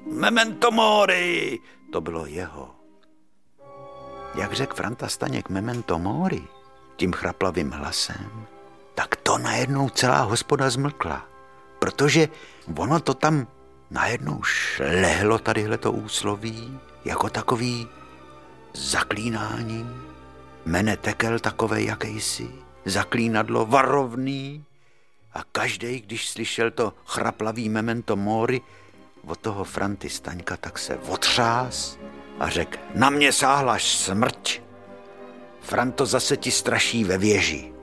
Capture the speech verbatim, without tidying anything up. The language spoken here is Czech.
Memento mori, to bylo jeho. Jak řekl Franta Staněk memento mori, tím chraplavým hlasem, tak to najednou celá hospoda zmlkla, protože ono to tam najednou šlehlo tadyhleto úsloví, jako takový zaklínání. Mene tekel takovej jakejsi, zaklínadlo varovný a každej, když slyšel to chraplavý memento mori od toho Franty Staňka, tak se otřás a řekl, na mě sáhla smrť. Franto, zase ti straší ve věži.